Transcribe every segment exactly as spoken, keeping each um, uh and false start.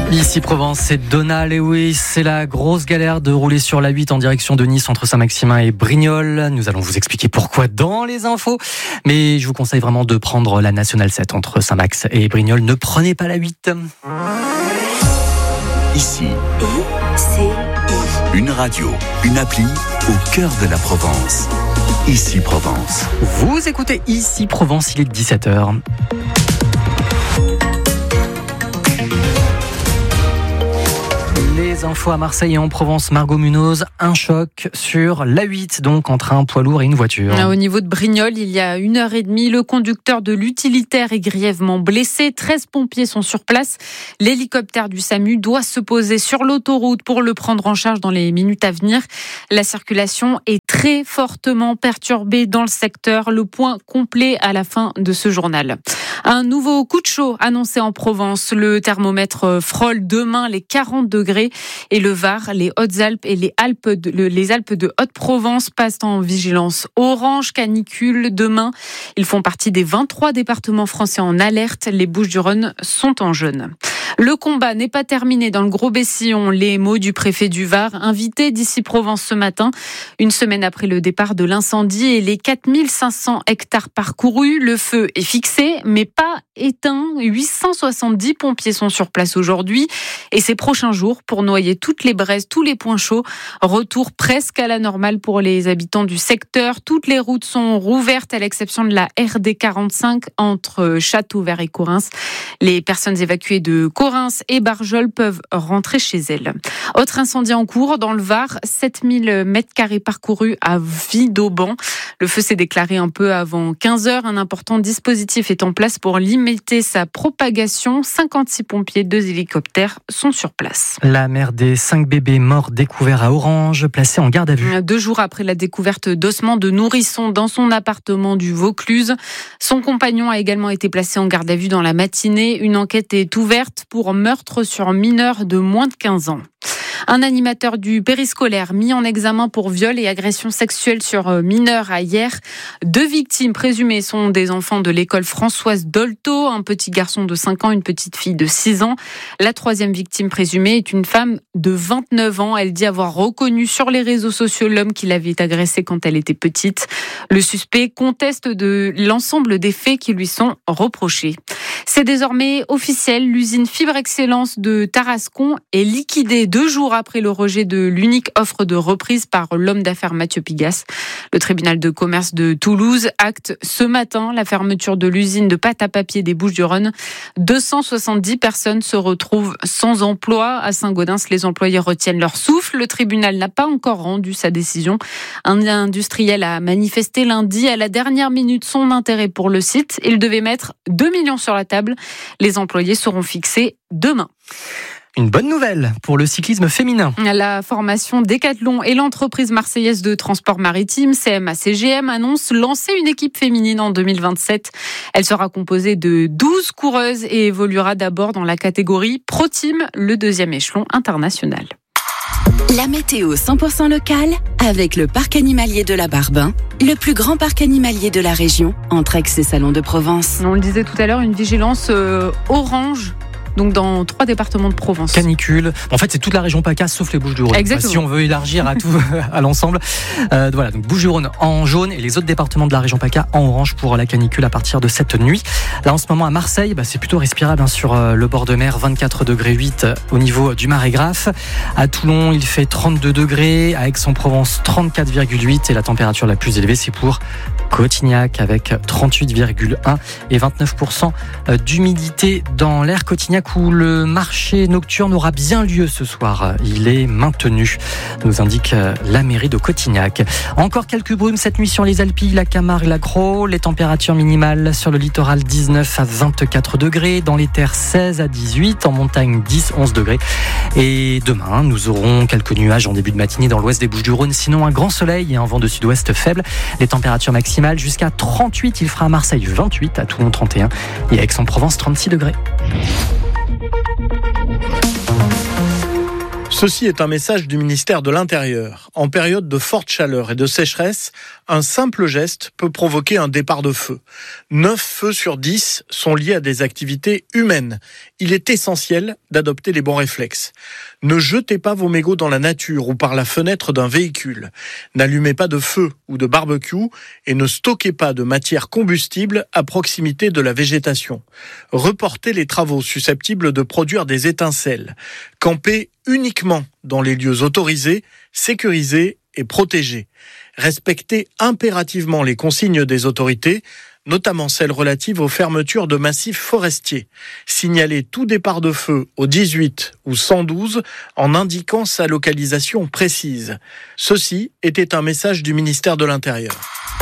Ici Provence, c'est Donna Lewis. C'est la grosse galère de rouler sur la huit en direction de Nice entre Saint-Maximin et Brignoles. Nous allons vous expliquer pourquoi dans les infos. Mais je vous conseille vraiment de prendre la Nationale sept entre Saint-Max et Brignoles. Ne prenez pas la huit. Ici, I C I. Une radio, une appli au cœur de la Provence. Ici Provence. Vous écoutez Ici Provence, il est dix-sept heures. Les infos à Marseille et en Provence, Margot Munoz, un choc sur l'A huit, donc entre un poids lourd et une voiture. Au niveau de Brignoles, il y a une heure et demie, le conducteur de l'utilitaire est grièvement blessé. treize pompiers sont sur place. L'hélicoptère du SAMU doit se poser sur l'autoroute pour le prendre en charge dans les minutes à venir. La circulation est très fortement perturbée dans le secteur. Le point complet à la fin de ce journal. Un nouveau coup de chaud annoncé en Provence. Le thermomètre frôle demain les quarante degrés et le Var, les Hautes-Alpes et les Alpes de, les Alpes de Haute-Provence passent en vigilance orange canicule demain. Ils font partie des vingt-trois départements français en alerte. Les Bouches-du-Rhône sont en jaune. Le combat n'est pas terminé dans le Gros-Bessillon. Les mots du préfet du Var, invité d'Ici Provence ce matin, une semaine après le départ de l'incendie et les quatre mille cinq cents hectares parcourus. Le feu est fixé, mais pas éteint. huit cent soixante-dix pompiers sont sur place aujourd'hui et ces prochains jours pour noyer toutes les braises, tous les points chauds. Retour presque à la normale pour les habitants du secteur. Toutes les routes sont rouvertes à l'exception de la R D quarante-cinq entre Châteauvert et Correns. Les personnes évacuées de Correns et Barjol peuvent rentrer chez elles. Autre incendie en cours dans le Var, sept mille mètres carrés parcourus à Vidauban. Le feu s'est déclaré un peu avant quinze heures. Un important dispositif est en place pour limiter sa propagation. cinquante-six pompiers, deux hélicoptères sont sur place. La mère des cinq bébés morts découverts à Orange, placée en garde à vue. Deux jours après la découverte d'ossements de nourrissons dans son appartement du Vaucluse, son compagnon a également été placé en garde à vue dans la matinée. Une enquête est ouverte pour meurtre sur mineur de moins de quinze ans. Un animateur du périscolaire mis en examen pour viol et agression sexuelle sur mineur à Hier. Deux victimes présumées sont des enfants de l'école Françoise Dolto, un petit garçon de cinq ans, une petite fille de six ans. La troisième victime présumée est une femme de vingt-neuf ans. Elle dit avoir reconnu sur les réseaux sociaux l'homme qui l'avait agressée quand elle était petite. Le suspect conteste de l'ensemble des faits qui lui sont reprochés. C'est désormais officiel, l'usine Fibre Excellence de Tarascon est liquidée deux jours après le rejet de l'unique offre de reprise par l'homme d'affaires Mathieu Pigasse. Le tribunal de commerce de Toulouse acte ce matin la fermeture de l'usine de pâte à papier des Bouches-du-Rhône. deux cent soixante-dix personnes se retrouvent sans emploi. À Saint-Gaudens, les employés retiennent leur souffle. Le tribunal n'a pas encore rendu sa décision. Un industriel a manifesté lundi à la dernière minute son intérêt pour le site. Il devait mettre deux millions sur la table. Les employés seront fixés demain. Une bonne nouvelle pour le cyclisme féminin. La formation Décathlon et l'entreprise marseillaise de transport maritime, C M A C G M, annonce lancer une équipe féminine en deux mille vingt-sept. Elle sera composée de douze coureuses et évoluera d'abord dans la catégorie Pro Team, le deuxième échelon international. La météo cent pour cent locale avec le parc animalier de la Barbin, le plus grand parc animalier de la région, entre Aix et Salon de Provence. On le disait tout à l'heure, une vigilance euh, orange. Donc dans trois départements de Provence. Canicule. En fait, c'est toute la région PACA sauf les Bouches-du-Rhône. Exactement. Si on veut élargir à tout, à l'ensemble. Euh, voilà, donc Bouches-du-Rhône en jaune et les autres départements de la région PACA en orange pour la canicule à partir de cette nuit. Là, en ce moment, à Marseille, bah, c'est plutôt respirable hein, sur euh, le bord de mer, vingt-quatre degrés huit au niveau du Marais-Graphe. À Toulon, il fait trente-deux degrés. À Aix-en-Provence, trente-quatre virgule huit. Et la température la plus élevée, c'est pour Cotignac avec trente-huit virgule un et vingt-neuf pour cent d'humidité dans l'air. Cotignac où le marché nocturne aura bien lieu ce soir. Il est maintenu, nous indique la mairie de Cotignac. Encore quelques brumes cette nuit sur les Alpilles, la Camargue, la Crau. Les températures minimales sur le littoral dix-neuf à vingt-quatre degrés, dans les terres seize à dix-huit, en montagne dix à onze degrés. Et demain, nous aurons quelques nuages en début de matinée dans l'ouest des Bouches-du-Rhône, sinon un grand soleil et un vent de sud-ouest faible. Les températures maximales jusqu'à trente-huit, il fera à Marseille vingt-huit, à Toulon trente et un et à Aix-en-Provence trente-six degrés. Ceci est un message du ministère de l'Intérieur. En période de forte chaleur et de sécheresse, un simple geste peut provoquer un départ de feu. neuf feux sur dix sont liés à des activités humaines. Il est essentiel d'adopter les bons réflexes. Ne jetez pas vos mégots dans la nature ou par la fenêtre d'un véhicule. N'allumez pas de feu ou de barbecue et ne stockez pas de matière combustible à proximité de la végétation. Reportez les travaux susceptibles de produire des étincelles. Campez uniquement dans les lieux autorisés, sécurisés et protégés. Respectez impérativement les consignes des autorités, notamment celles relatives aux fermetures de massifs forestiers. Signalez tout départ de feu au dix-huit ou cent douze en indiquant sa localisation précise. Ceci était un message du ministère de l'Intérieur.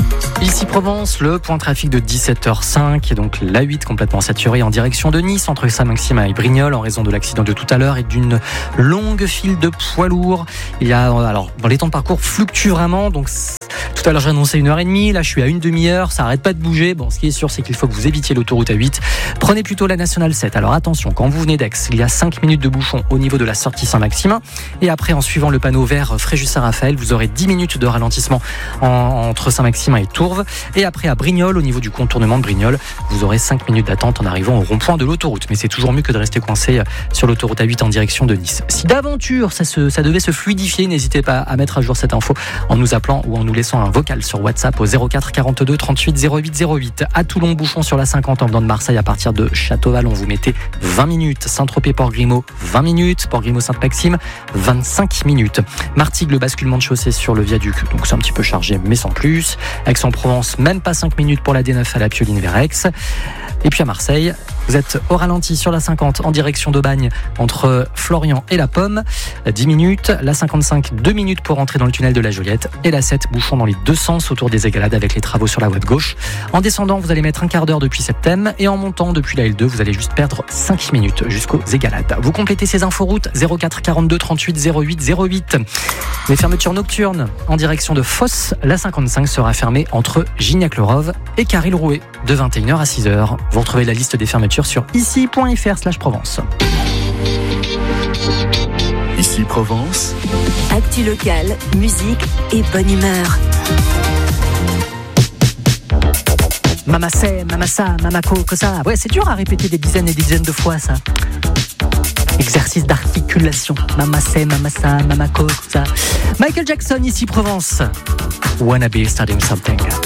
Ici Provence, le point trafic de dix-sept heures cinq et donc l'A huit complètement saturé en direction de Nice entre Saint-Maximin et Brignoles en raison de l'accident de tout à l'heure et d'une longue file de poids lourds. Il y a alors dans les temps de parcours fluctuent vraiment, donc tout à l'heure j'ai annoncé une heure et demie, là je suis à une demi-heure, ça arrête pas de bouger. Bon, ce qui est sûr c'est qu'il faut que vous évitiez l'autoroute A huit. Prenez plutôt la nationale sept. Alors attention, quand vous venez d'Aix, il y a cinq minutes de bouchon au niveau de la sortie Saint-Maximin et après en suivant le panneau vert Fréjus-Saint-Raphaël, vous aurez dix minutes de ralentissement en, entre Saint-Maximin et Tours. Et après à Brignoles, au niveau du contournement de Brignoles, vous aurez cinq minutes d'attente en arrivant au rond-point de l'autoroute. Mais c'est toujours mieux que de rester coincé sur l'autoroute A huit en direction de Nice. Si d'aventure ça, se, ça devait se fluidifier, n'hésitez pas à mettre à jour cette info en nous appelant ou en nous laissant un vocal sur WhatsApp au zéro quatre quarante-deux trente-huit zéro huit zéro huit. À Toulon, bouchon sur la cinquante en venant de Marseille à partir de Châteauval, on vous mettait vingt minutes. Saint-Tropez-Port-Grimaud, vingt minutes. Port-Grimaud-Sainte-Maxime, vingt-cinq minutes. Martigues, le basculement de chaussée sur le viaduc, donc c'est un petit peu chargé mais sans plus. Aix-en-Provence, même pas cinq minutes pour la D neuf à la Pioline vers Aix. Et puis à Marseille, vous êtes au ralenti sur la cinquante en direction d'Aubagne entre Florian et la Pomme, dix minutes. La cinquante-cinq, deux minutes pour entrer dans le tunnel de la Joliette. Et la sept, bouchon dans les deux sens autour des Égalades avec les travaux sur la voie de gauche. En descendant, vous allez mettre un quart d'heure depuis Septem. Et en montant depuis la L deux, vous allez juste perdre cinq minutes jusqu'aux Égalades. Vous complétez ces inforoutes zéro quatre quarante-deux trente-huit zéro huit zéro huit. Les fermetures nocturnes en direction de Fosse, la cinquante-cinq sera fermée entre Gignac-le-Rove et Carril-Rouet de vingt et une heures à six heures. Vous retrouvez la liste des fermetures sur ici point f r slash Provence. Ici Provence. Actu locale, musique et bonne humeur. Mama c'est, mama ça, mama co, que ça. Ouais, c'est dur à répéter des dizaines et des dizaines de fois ça. Exercice d'articulation. Mama c'est, mama ça, mama co, que ça. Michael Jackson, ici Provence. Wanna be starting something.